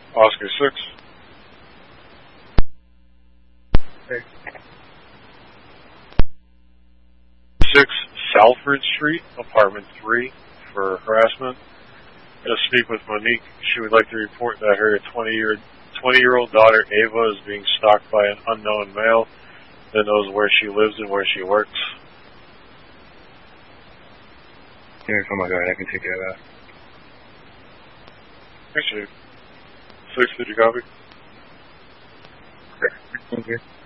Oscar 6. Okay. 6 Salford Street, apartment 3, for harassment. To speak with Monique. She would like to report that her 20-year-old daughter Ava is being stalked by an unknown male that knows where she lives and where she works. Yeah, oh my god, I can take care of that. Actually, 6, did you copy? Okay. Thank you.